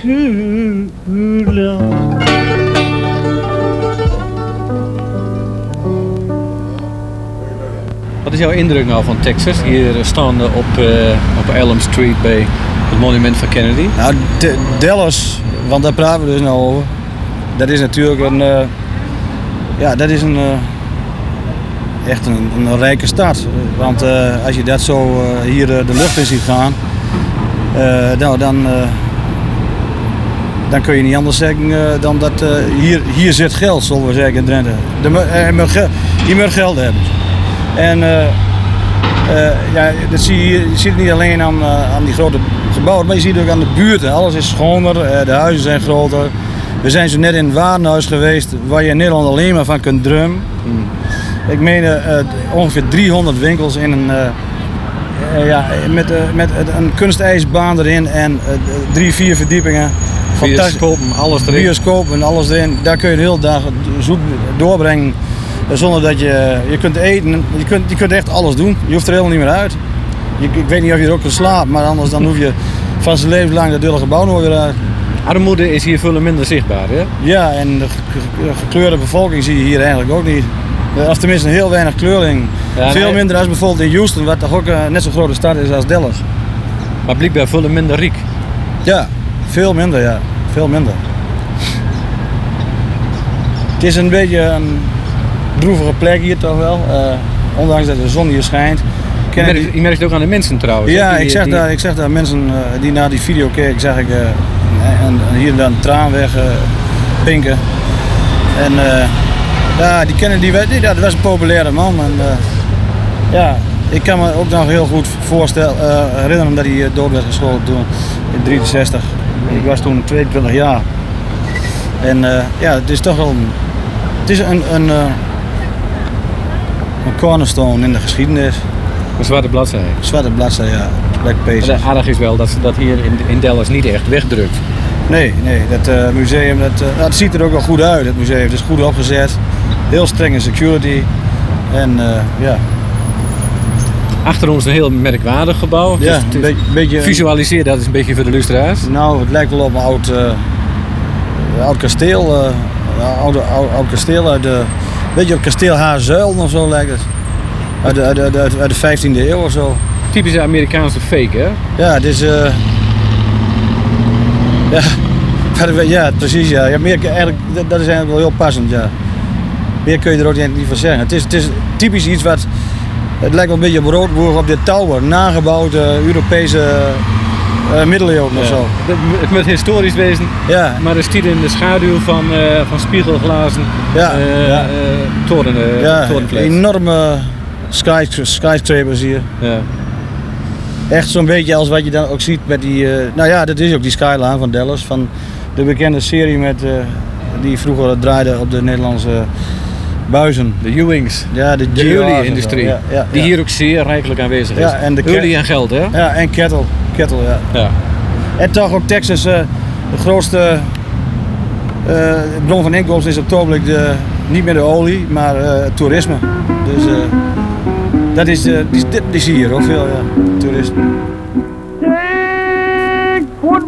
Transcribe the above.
too long. Wat is jouw indruk nou van Texas? Hier staande op Elm Street bij het monument van Kennedy. Nou, Dallas, want daar praten we dus nou over. Dat is natuurlijk echt een rijke stad. Want als je dat zo hier de lucht in ziet gaan, dan kun je niet anders zeggen dan dat hier zit geld, zullen we zeggen in Drenthe. Je moet geld hebben. En dat zie je ziet het niet alleen aan die grote gebouwen, maar je ziet het ook aan de buurten. Alles is schoner, de huizen zijn groter. We zijn zo net in het Warenhuis geweest, waar je in Nederland alleen maar van kunt drummen. Ik meen ongeveer 300 winkels in met een kunstijsbaan erin en 3-4 verdiepingen. Bioscopen, alles erin. Bioscopen, alles erin. Daar kun je de hele dag zoet doorbrengen. Zonder dat je kunt eten, je kunt echt alles doen. Je hoeft er helemaal niet meer uit. Ik weet niet of je er ook kunt slapen, maar anders dan hoef je van zijn leven lang dat hele gebouw nooit weer uit. Armoede is hier veel minder zichtbaar, hè? Ja, en de gekleurde bevolking zie je hier eigenlijk ook niet. Of tenminste heel weinig kleurling. Ja, veel minder als bijvoorbeeld in Houston, wat toch ook net zo'n grote stad is als Dallas. Maar blijkbaar veel minder riek. Ja, veel minder, ja. Veel minder. Het is een beetje een droevige plek hier toch wel, ondanks dat de zon hier schijnt. Je merkt het ook aan de mensen trouwens. Ja, ik zeg dat mensen die naar die video keken, zag ik hier en daar een traan weg pinken. En die Kennedy, dat was een populaire man. En, ik kan me ook nog heel goed herinneren dat hij dood werd geschoten toen in 1963. Ik was toen 22 jaar. En het is toch wel een cornerstone in de geschiedenis. Een zwarte bladzij. Zwarte bladzij, ja. Black Pages. Het aardig is wel dat hier in Dallas niet echt wegdrukt. Nee, dat museum, dat ziet er ook wel goed uit, het museum. Het is goed opgezet, heel strenge security. En achter ons een heel merkwaardig gebouw. Ja, beetje, visualiseer dat eens een beetje voor de luisteraars. Nou, het lijkt wel op een oud kasteel. Oud kasteel uit de... Beetje op kasteel Haarzuilen of zo lijkt het. Uit de 15e eeuw of zo. Typische Amerikaanse fake, hè? Ja, het is... ja, precies, ja. Eigenlijk, dat is eigenlijk wel heel passend, ja. Meer kun je er ook niet van zeggen. Het is typisch iets wat... Het lijkt wel een beetje op Roodburg op dit tower. Nagebouwd Europese middeleeuwen of zo. Het moet historisch wezen, maar het stiet in de schaduw van spiegelglazen, torenflats. Enorme skyscrapers hier. Ja. Echt zo'n beetje als wat je dan ook ziet met die... dat is ook die skyline van Dallas. Van de bekende serie die vroeger draaide op de Nederlandse buizen. De Ewings. Ja, de olie-industrie. Die hier ook zeer rijkelijk aanwezig is. Ja, en olie en geld, hè? Ja, en kettle, ja. En toch ook Texas, de grootste bron van inkomsten is op het ogenblik niet meer de olie, maar toerisme. Dus dat is, die zie je hier ook veel, ja. Toerisme.